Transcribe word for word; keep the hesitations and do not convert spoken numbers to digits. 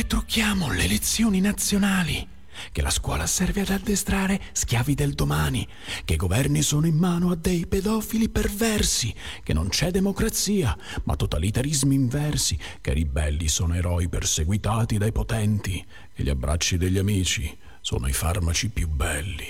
Trucchiamo le lezioni nazionali, che la scuola serve ad addestrare schiavi del domani, che i governi sono in mano a dei pedofili perversi, che non c'è democrazia, ma totalitarismi inversi, che i ribelli sono eroi perseguitati dai potenti, che gli abbracci degli amici sono i farmaci più belli.